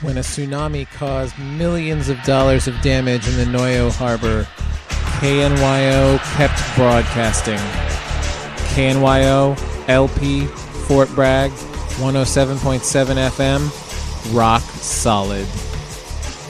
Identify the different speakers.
Speaker 1: When a tsunami caused millions of dollars of damage in the Noyo Harbor, KNYO kept broadcasting. KNYO, LP, Fort Bragg, 107.7 FM, rock solid.